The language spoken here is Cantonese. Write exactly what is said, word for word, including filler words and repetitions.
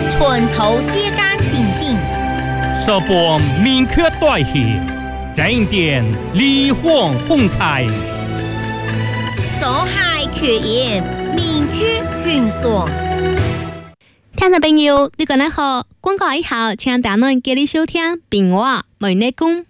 春秋时间静静， 十本明确代写，正点离荒风采， 走海缺盐，明确迅速。 听众朋友，你讲得好，广告以后，请大家继续收听《平话每日讲》。